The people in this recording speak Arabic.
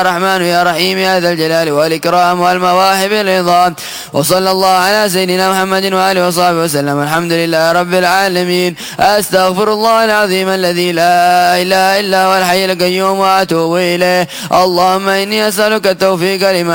الرحمن يا رحيم يا ذا الجلال والإكرام والمواهب العظام. وصلى الله على سيدنا محمد وآله وصحبه وسلم. الحمد لله رب العالمين. أستغفر الله العظيم الذي لا إله إلا هو الحي القيوم وأتوب إليه. اللهم إني أسألك التوفيق لما